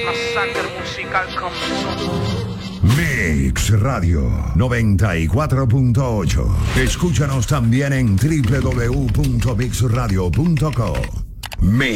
masacre musical comenzó. Mix Radio 94.8. Escúchanos también en www.mixradio.co. Mix.